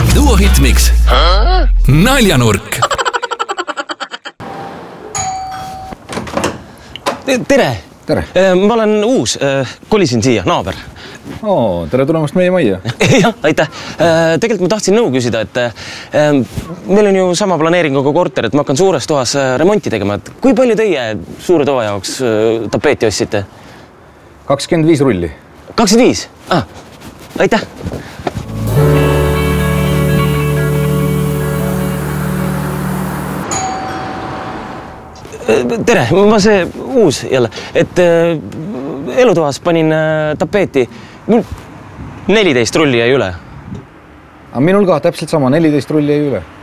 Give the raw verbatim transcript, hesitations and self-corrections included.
Duo Hitmix. Naljanurk. Tere! Tere! Ma olen uus, kolisin siia, naaber. Oo, tere tulemast meie majja. Jah, aitäh. Tegelikult ma tahtsin nõu küsida, et meil on ju sama planeeringuga korter, et ma hakkan suures toas remonti tegema. Kui palju teie suure toa jaoks tapeeti ossite? kakskümmend viis rulli. kakskümmend viis? Ah, aitäh! Tere, ma see uus jälle, et elutoas panin tapeeti, neliteist rulli jäi üle. Aga minul ka täpselt sama, neliteist rulli jäi üle.